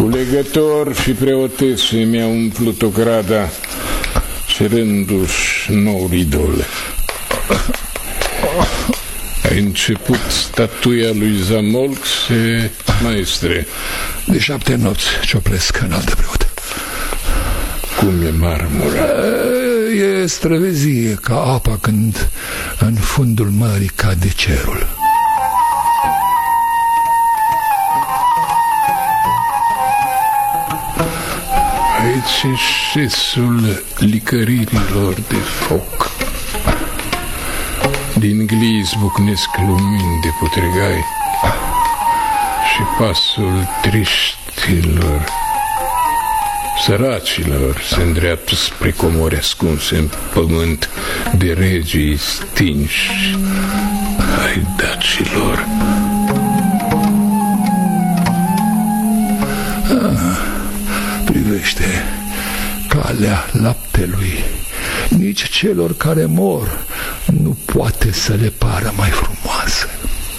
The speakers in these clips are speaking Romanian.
Culegător și preotese mi-au umplut ograda, cerându-și nou idol. A început statuia lui Zamolx, maestre. De 7 nopți cioplesc, înaltă preot. Cum e marmura? E străvezie ca apa când în fundul mării cade cerul. Aici e șesul licăririlor de foc. Din gli izbucnesc lumini de putregai și pasul triștilor săracilor se îndreaptă spre comori ascunse în pământ de regii stinși ai dacilor. Privește calea laptelui. Nici celor care mor nu poate să le pară mai frumoasă.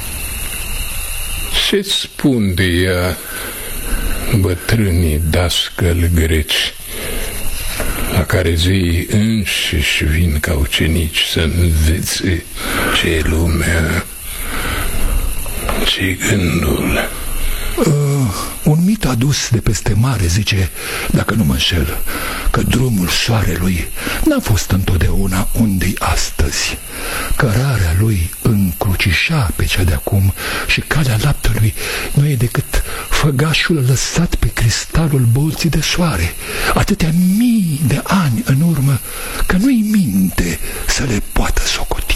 Ce spun de ea bătrânii dascăli greci, la care zeii înșiși vin ca ucenici să învețe ce-i lumea, ce-i gândul? Un mit adus de peste mare zice, dacă nu mă înșel, că drumul soarelui n-a fost întotdeauna unde-i astăzi. Cărarea lui încrucișa pe cea de-acum și calea laptelui nu e decât făgașul lăsat pe cristalul bolții de soare, atâtea mii de ani în urmă, că nu-i minte să le poată socoti.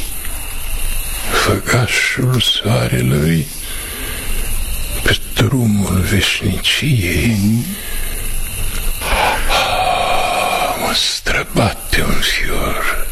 Făgașul soarelui pe drumul veșniciei. Mă străbate un fior.